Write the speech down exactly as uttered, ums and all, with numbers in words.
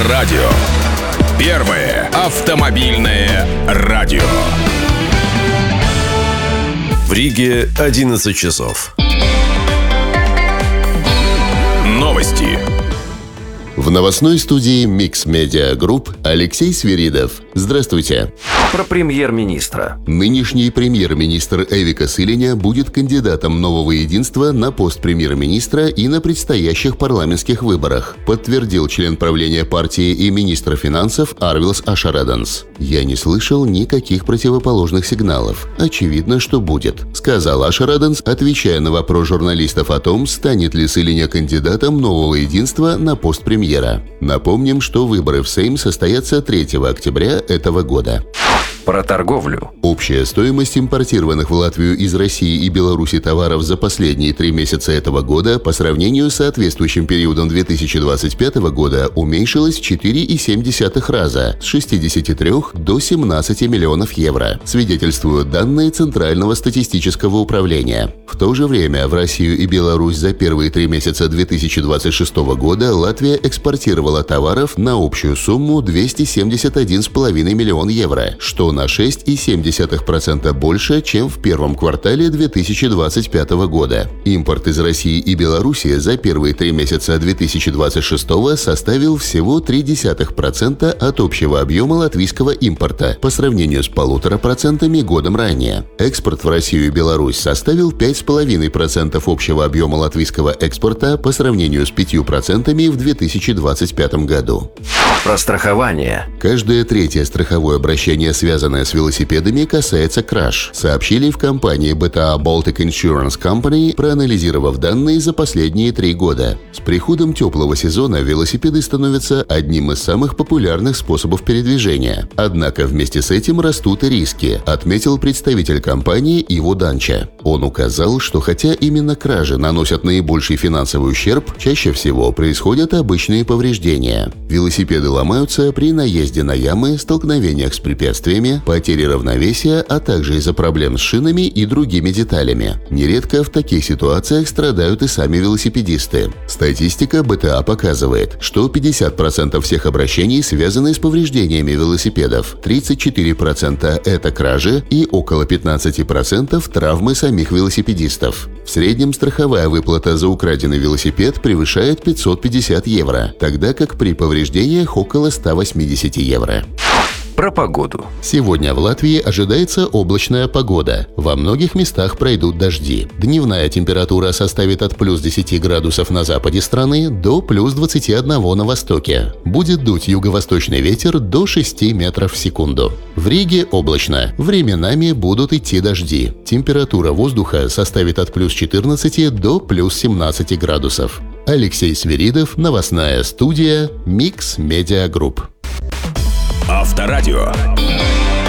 Авторадио. Первое автомобильное радио. В Риге одиннадцать часов. Новости. В новостной студии Mix Media Group Алексей Свиридов. Здравствуйте. Про премьер-министра. Нынешний премьер-министр Эвика Силиня будет кандидатом нового единства на пост премьер-министра и на предстоящих парламентских выборах, подтвердил член правления партии и министр финансов Арвилс Ашараденс. «Я не слышал никаких противоположных сигналов. Очевидно, что будет», — сказал Ашараденс, отвечая на вопрос журналистов о том, станет ли Силиня кандидатом нового единства на пост премьера. Напомним, что выборы в Сейм состоятся третьего октября этого года. Про торговлю. Общая стоимость импортированных в Латвию из России и Беларуси товаров за последние три месяца этого года по сравнению с соответствующим периодом две тысячи двадцать пятого года уменьшилась в четыре и семь десятых раза с шестидесяти трёх до семнадцати миллионов евро, свидетельствуют данные Центрального статистического управления. В то же время в Россию и Беларусь за первые три месяца две тысячи двадцать шестого года Латвия экспортировала товаров на общую сумму двести семьдесят один и пять десятых миллиона евро, что на шесть и семь десятых процента больше, чем в первом квартале две тысячи двадцать пятого года. Импорт из России и Беларуси за первые три месяца две тысячи двадцать шестого составил всего три десятых процента от общего объема латвийского импорта по сравнению с полутора процентами годом ранее. Экспорт в Россию и Беларусь составил пять и пять десятых процента общего объема латвийского экспорта по сравнению с пятью процентами в две тысячи двадцать пятом году. Про страхование. Каждое третье страховое обращение, связанное с велосипедами, касается краж, сообщили в компании би ти эй Baltic Insurance Company, проанализировав данные за последние три года. С приходом теплого сезона велосипеды становятся одним из самых популярных способов передвижения. Однако вместе с этим растут и риски, отметил представитель компании Иво Данча. Он указал, что хотя именно кражи наносят наибольший финансовый ущерб, чаще всего происходят обычные повреждения. Велосипеды ломаются при наезде на ямы, столкновениях с препятствиями, потере равновесия, а также из-за проблем с шинами и другими деталями. Нередко в таких ситуациях страдают и сами велосипедисты. Статистика би ти эй показывает, что пятьдесят процентов всех обращений связаны с повреждениями велосипедов, тридцать четыре процента – это кражи и около пятнадцать процентов – травмы самих велосипедистов. В среднем страховая выплата за украденный велосипед превышает пятьсот пятьдесят евро, тогда как при повреждениях около ста восьмидесяти евро. Про погоду. Сегодня в Латвии ожидается облачная погода. Во многих местах пройдут дожди. Дневная температура составит от плюс десяти градусов на западе страны до плюс двадцати одного на востоке. Будет дуть юго-восточный ветер до шести метров в секунду. В Риге облачно. Временами будут идти дожди. Температура воздуха составит от плюс четырнадцати до плюс семнадцати градусов. Алексей Свиридов, новостная студия Mix Media Group. Авторадио.